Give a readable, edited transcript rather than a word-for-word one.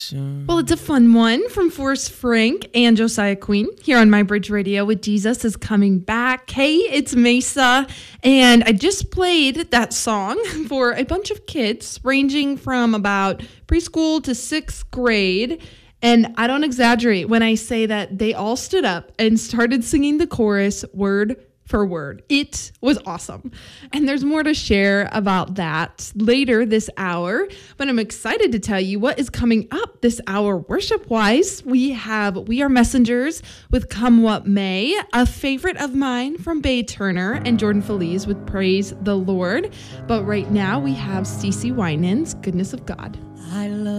Well, it's a fun one from Forrest Frank and Josiah Queen here on My Bridge Radio with Jesus is Coming Back. Hey, it's Mesa, and I just played that song for a bunch of kids ranging from about preschool to 6th grade. And I don't exaggerate when I say that they all stood up and started singing the chorus word for word. It was awesome. And there's more to share about that later this hour, but I'm excited to tell you what is coming up this hour worship-wise. We are Messengers with Come What May, a favorite of mine from Bay Turner and Jordan Feliz with Praise the Lord. But right now we have Stacey Winans, Goodness of God. I love